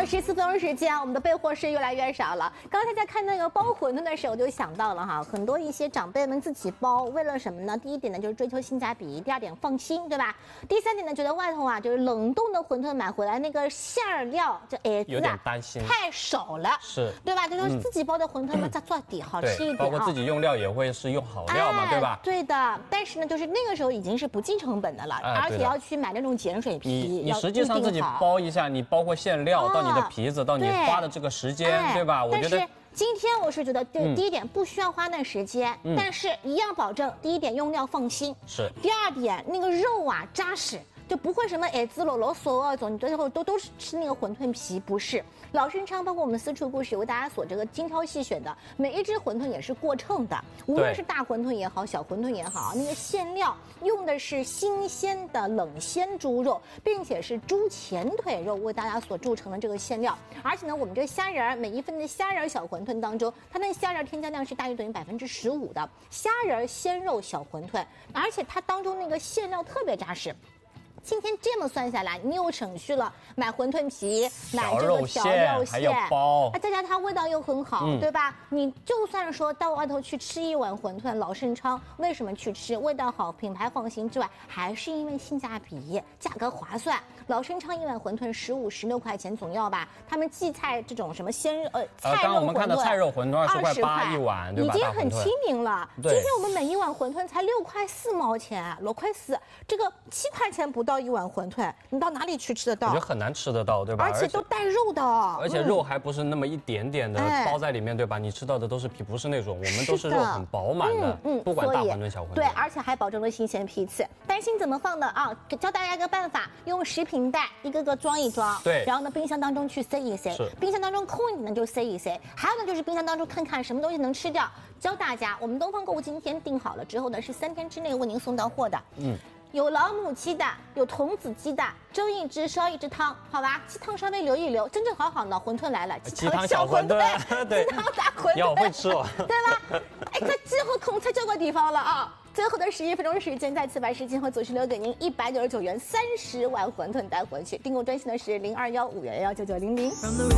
14分钟时间，我们的备货是越来越少了。刚才在看那个包馄饨的时候，就想到了哈，很多一些长辈们自己包，为了什么呢？第一点呢，就是追求性价比；第二点放心，对吧？第三点呢，觉得外头啊，就是冷冻的馄饨买回来那个馅儿料，这有点担心， 太少了， 是对吧？就是自己包的馄饨嘛，再做底好吃一点， 包括自己用料也会是用好料嘛，对吧？ 对的。但是呢，就是那个时候已经是不计成本的了，而且要去买那种碱水皮。 你实际上自己包一下，你包括馅料到你的皮子，到你花的这个时间，对吧？我觉得今天我是觉得，第一点不需要花那时间，但是一样保证第一点用料放心， 是。 第二点那个肉啊扎实。就不会什么滋啰啰嗦啊，总最后都是吃那个馄饨皮，不是。老生昌包括我们私厨故事为大家所这个精挑细选的，每一只馄饨也是过秤的，无论是大馄饨也好，小馄饨也好，那个馅料用的是新鲜的冷鲜猪肉，并且是猪前腿肉为大家所铸成的这个馅料。而且呢，我们这虾仁每一份的虾仁小馄饨当中，它那虾仁添加量是大约等于15%的虾仁鲜肉小馄饨，而且它当中那个馅料特别扎实。今天这么算下来，你又省去了买馄饨皮、买这个调肉馅， 还要包， 再加它味道又很好，对吧？你就算说到外头去吃一碗馄饨，老盛昌为什么去吃？味道好，品牌放心之外，还是因为性价比，价格划算。老盛昌一碗馄饨15、16块钱总要吧？他们荠菜这种什么菜肉刚刚我们看到菜肉馄饨20块8一碗，对吧？ 已经很亲民了。今天我们每一碗馄饨才6块4毛钱，6块4，这个7块钱不到一碗馄饨，你到哪里去吃得到？ 我觉得很难吃得到，对吧？ 而且都带肉的， 而且肉还不是那么一点点的包在里面，对吧？你吃到的都是皮，不是那种我们都是肉很饱满的，不管大馄饨小馄饨。 对，而且还保证了新鲜批次。担心怎么放的啊？教大家一个办法，用食品袋一个个装一装， 对， 然后呢冰箱当中去塞一塞，冰箱当中空一点的就塞一塞，还有呢就是冰箱当中看看什么东西能吃掉。教大家，我们东方购物今天订好了之后呢，是3天之内为您送到货的。有老母鸡的，有童子鸡的，蒸一只烧一只汤，好吧？鸡汤稍微留一留，真正好呢，馄饨来了， 鸡汤小馄饨，对， 鸡汤大馄饨， 你好会吃哦， 对吧？哎，这之后空在这个地方了啊！最后的11分钟时间，再次把时间和组织留给您199元30碗馄饨带回去。订购专线的是0215119900。